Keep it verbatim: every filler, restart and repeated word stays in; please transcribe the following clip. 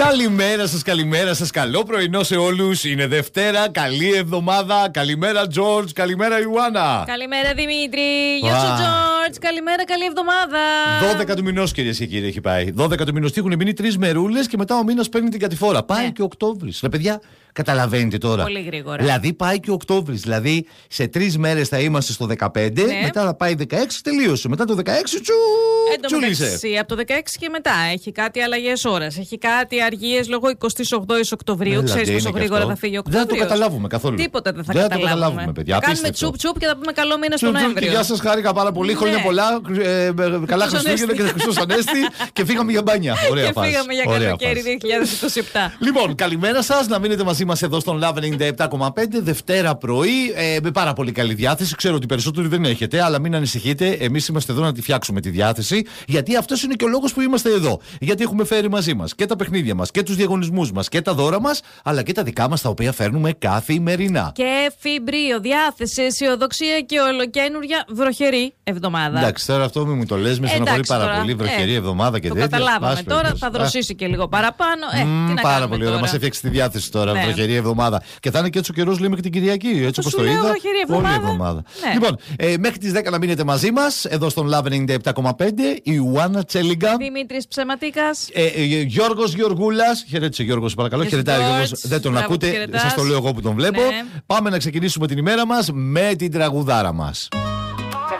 Καλημέρα σας, καλημέρα σας. Καλό πρωινό σε όλους. Είναι Δευτέρα, καλή εβδομάδα. Καλημέρα, Τζορτζ. Καλημέρα, Ιωάννα. Καλημέρα, Δημήτρη. Γεια σου, Τζορτζ. Καλημέρα, καλή εβδομάδα. δώδεκα του μηνός, κυρίες και κύριοι, έχει πάει. δώδεκα του μηνός. Τι έχουν μείνει τρεις μερούλες και μετά ο μήνας παίρνει την κατηφόρα. Πάει Ναι. και Οκτώβρης. Ρε παιδιά, καταλαβαίνετε τώρα. Πολύ γρήγορα. Δηλαδή πάει και Οκτώβρης. Δηλαδή σε τρεις μέρες θα είμαστε στο δεκαπέντε, Ναι. μετά θα πάει δεκαέξι, τελείωσε. Μετά το δεκαέξι, τσου, Εν τω τσούλησε. μεταξύ, από το δεκαέξι και μετά έχει κάτι αλλαγές ώρας. Έχει κάτι αργίες λόγω εικοστής ογδόης Οκτωβρίου. Έλατε, Ξέρεις πόσο είναι και γρήγορα αυτό. θα φύγει ο Δεν θα Οκτώβριος. το καταλάβουμε καθόλου. Τίποτα δεν θα Δεν θα το καταλάβουμε. καταλάβουμε, παιδιά. Θα κάνουμε Απίστευτο. τσουπ τσουπ και θα πούμε καλό μήνα στο Τσουπ, τσουπ, και Νοέμβριο. γεια σας, χάρηκα πάρα πολύ. Χρόνια Ναι. πολλά. ε, ε, καλά Χριστούγεννα και Χριστός Ανέστη. Και φύγαμε για μπάνια. Ωραία Και φάση. φύγαμε για Ωραία καλοκαίρι φάση. δύο χιλιάδες είκοσι επτά. Λοιπόν, καλημέρα σας. Να μείνετε μαζί μας εδώ στον Love ενενήντα επτά κόμμα πέντε, Δευτέρα πρωί, ε, με πάρα πολύ καλή διάθεση. Ξέρω ότι περισσότεροι δεν έχετε, αλλά μην ανησυχείτε. Εμείς είμαστε εδώ να τη φτιάξουμε τη διάθεση, γιατί αυτός είναι και ο λόγος που είμαστε εδώ. Γιατί έχουμε φέρει μαζί μας και τα παιχνίδια μας και τους διαγωνισμούς μας και τα δώρα μας, αλλά και τα δικά μας τα οποία φέρνουμε καθημερινά. Και φιμπρίο, διάθεση, αισιοδοξία και ολοκένουργια βροχερή εβδομάδα. Εντάξει, τώρα αυτό μην μου το λες, με στενοχωρεί Εντάξει, πάρα τώρα, πολύ. Βροχερή ε, εβδομάδα και το τέτοια. καταλάβαμε. Πας, Τώρα περιπτώσει. θα Α, δροσίσει και λίγο παραπάνω. Ε, Μμμ, τι να πάρα κάνουμε πολύ ωραία. τώρα. Μας έφτιαξε τη διάθεση τώρα. Ναι. Βροχερή εβδομάδα. Και θα είναι και έτσι ο καιρός, λέμε, και την Κυριακή. Έτσι όπως σου το λέω, είδα. βροχερή εβδομάδα. Όλη εβδομάδα. Ναι. Λοιπόν, ε, μέχρι τις δέκα να μείνετε μαζί μας, εδώ στον Love ενενήντα επτά κόμμα πέντε, η Ιωάννα Τσέλιγκα. Δημήτρης Ψεματίκας. Ε, ε, Γιώργος Γιωργούλας. Χαιρέτησε Γιώργος, παρακαλώ. Γεια σου, Χαιρετάει ο Γιώργος. George. Δεν τον Μπράβο που ακούτε. χαιρετάς. Σας το λέω εγώ που τον βλέπω. Ναι. Πάμε να ξεκινήσουμε την ημέρα μας με την τραγουδάρα μας.